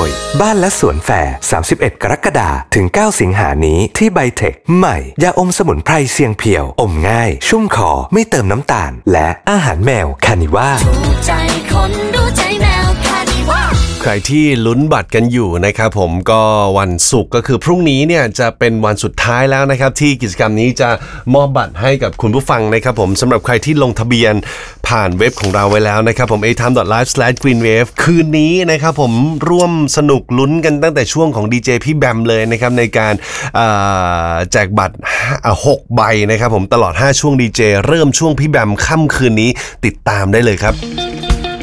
บ้านและสวนแฟร์31 กรกฎาคมถึง 9 สิงหานี้ที่ไบเทคใหม่ยาอมสมุนไพรเสียงเพียวอมง่ายชุ่มคอไม่เติมน้ำตาลและอาหารแมวคานิว่าถูกใจคนรู้ใจแมวคานิว่าใครที่ลุ้นบัตรกันอยู่นะครับผมก็วันศุกร์ก็คือพรุ่งนี้เนี่ยจะเป็นวันสุดท้ายแล้วนะครับที่กิจกรรมนี้จะมอบบัตรให้กับคุณผู้ฟังนะครับผมสำหรับใครที่ลงทะเบียนผ่านเว็บของเราไว้แล้วนะครับผม atime.live/greenwave คืนนี้นะครับผมร่วมสนุกลุ้นกันตั้งแต่ช่วงของดีเจพี่แบมเลยนะครับในการแจกบัตร6 ใบนะครับผมตลอด5ช่วงดีเจเริ่มช่วงพี่แบมค่ำคืนนี้ติดตามได้เลยครับ